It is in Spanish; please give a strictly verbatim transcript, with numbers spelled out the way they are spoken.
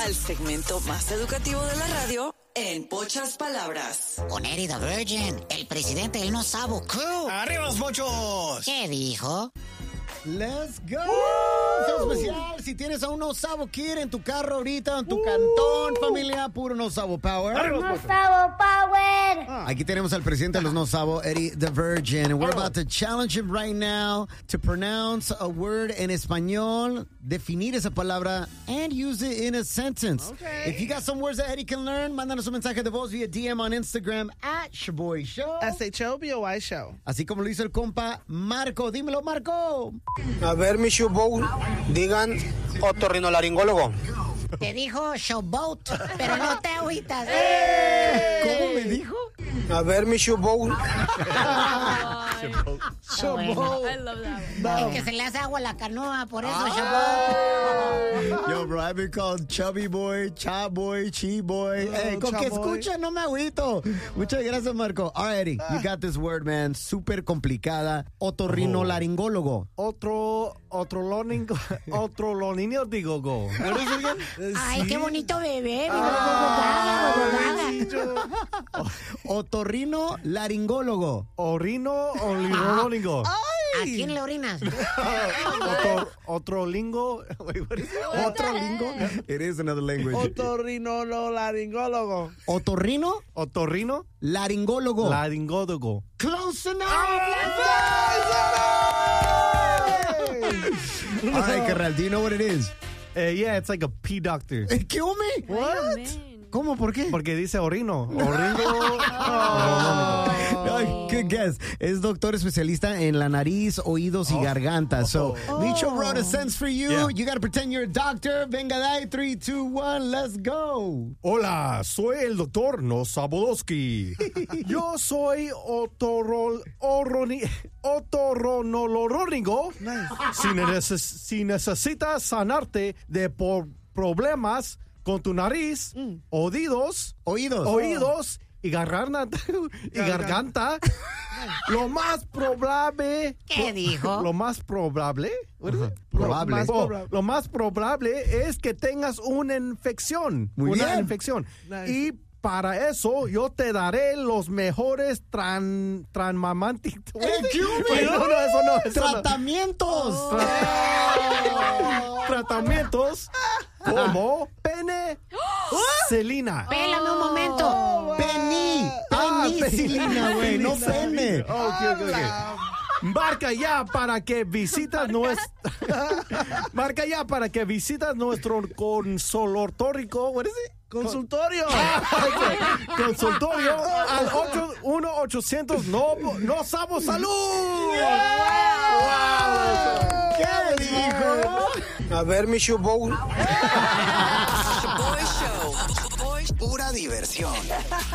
al segmento más educativo de la radio en pocas palabras. Con Eddie the Virgin, el presidente del No Sabo Crew. ¡Arriba los mochos! ¿Qué dijo? Let's go. Saludo especial. Si tienes a un No Sabo Kid en tu carro ahorita, en tu uh. cantón, familia, puro No Sabo Power. No Sabo Power. Ah. Aquí tenemos al presidente de los No Sabo, Eddie the Virgin. And we're about to challenge him right now to pronounce a word in español, definir esa palabra, and use it in a sentence. Okay. If you got some words that Eddie can learn, mándanos un mensaje de voz via D M on Instagram at Shaboy Show. S H O B O Y Show. Así como lo hizo el compa Marco. Dímelo, Marco. A ver, mi Showboat, digan otorrinolaringólogo. Te dijo Showboat, pero no te agüitas. ¿Cómo me dijo? A ver, mi Showboat. Showboat. I love that one. Es que se le hace agua a la canoa, por eso Showboat. Yo, bro, I've been called Chubby Boy, Cha Boy, Chi Boy. Oh, Hey, con Cha que Boy. escucha, no me agüito. Muchas gracias, Marco. All right, Eddie, you got this word, man. Súper complicada. Otorrinolaringólogo. Otro, otro loningo, otro loningo digo go. What is it again? Ay, qué bonito bebé. Ay, Otorrinolaringólogo. Orino o loningo. ¿A quién le orinas? Otro, otro lingo. Wait, what is it? Otro lingo. It is another language. Otorrinolaringólogo. Otorrino, Otorrino, laringólogo. laringólogo. Close enough. All right, carnal, do you know what it is? Uh, yeah, it's like a pee doctor. Kill me. What? ¿Cómo? ¿Por qué? Porque dice orino. Orino. No, good guess. Es doctor especialista en la nariz, oídos y garganta. So, Micho wrote a sense for you. Yeah. You got to pretend you're a doctor. Venga, dai. Three, two, one, let's go. Hola, soy el doctor No Sabodowski. Yo soy otorol, oroni, otorronolorónigo. Si, neces- si necesitas sanarte de por problemas con tu nariz, oídos, Oídos. oídos y garganta, y garganta, lo más probable. ¿Qué dijo? Lo más probable. what is it? Probable. Lo más, proba- lo más probable es que tengas una infección. Muy una bien. infección. Y para eso yo te daré los mejores tran tranmamanti- ¡Eh, qué Wait, no, no, eso no, eso no. Tratamientos. Tratamientos como pene, celina. Pélame un momento. Pení. Ah, Penicilina, güey. No pene. Ok, ok, ok. Marca ya para que visitas nuestro. Marca ya para que visitas nuestro consultorio. What is it? Consultorio. Consultorio al uno ochocientos no no sabo salud. ¿Qué dijo? A ver, mi Showboat. Shaboy Show. Pura diversión.